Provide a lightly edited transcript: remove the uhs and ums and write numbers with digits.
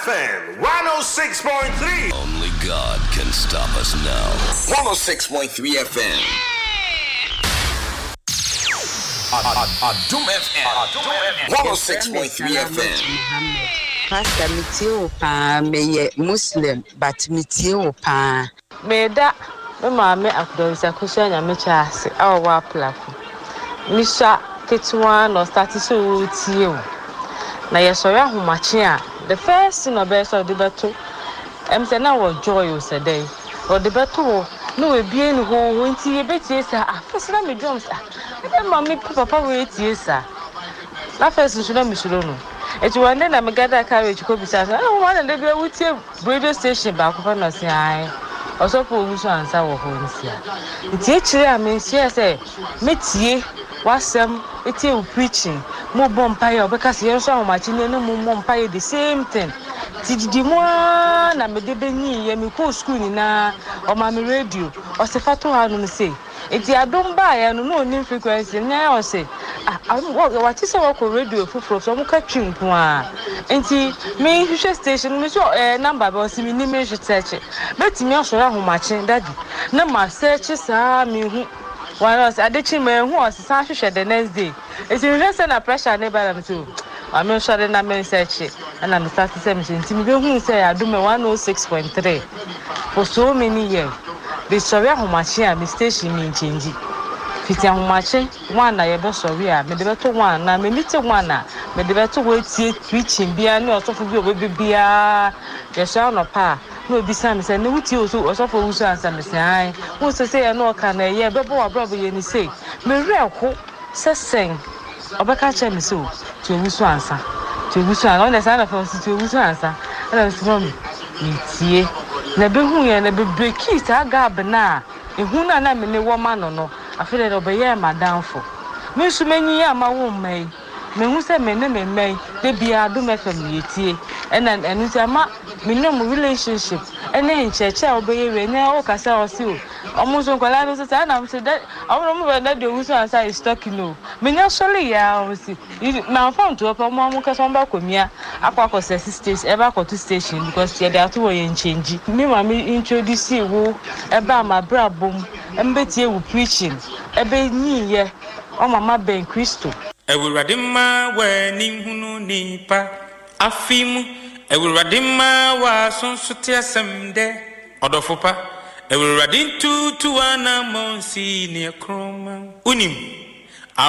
FM 106.3. Only God can stop us now. 106.3 FM. Adum FM. 106.3 FM. Pastor Mitio pa me Muslim but Mitio pa me da me maame akudonsa kusia nya me chaase awa plako misha ketwa no start so tie o na yesori ahomache a the first no be so de beto say na wo joy o say dey o de beto no we bie ni ho nti ye betie sa afese na me drums e maame papa we tie sa na first so na me suro no eti wande na me gada carriage ko bisa sa o wan na be wutie radio station ba ko na say ai osopo wusu ansa wo ho nsia nti e kire a me nsia say metie wasem etie u preaching mo bompaye obeka se yenso ahomachi ne no mo bompaye the same thing tididi mo na me de benyi ye me ko school ni na o ma me radio o se fato ha no say eti adom ba ya no no ni frequency nya o say what is our radio fufuro so mo ka twimpo a enti me hwehwe station me so number ba o si me ni me hwetche betimi asoro ahomachi daddy na ma search sa me hu one us adechi me hu o sa hwehwe the next day eti me say na pressure ne ba na so I'm sure na me search and I'm start to say me enti me be hu say adom 106.3 for so many years the story ahomachi a me station me change fiti ahomachi one na ye be sorry a me de beto one na me meet one na me de beto we tie preaching bia na osofo bi obe bia ye sha no pa no bi sa me say ne wuti osofo wusu ansa me say ai wo say ye no ka na ye be bo abrobo ye ni say me reko sesen obeka che me so to wusu ansa on the side of us to wusu ansa and so me tie na be hu ye na be break it agab na ehu na me ne wo ma no afere do be ye madamfo me su manyi ya ma wo mai me hu se me ne me mai de bia do me fam yetie and enu se ma me no relationship ene ncheche obeye we ne o kasa o si o omo so kwala no se na me se that omo mo na de wusu ansa is talking no me nya sole ya o si na phone to opa mo kasa mba komia akwa stage e ba to station because ye dey to wo ye change me ma me introduce wo e ba ma brabom embetie wo preaching ebe nyi ye o mama ben Kristo ewurade ma wa ni hunu nipa afimu ewurade ma wa sonsote asemde odofopa ewurade tutu ana monsi ne kroma unim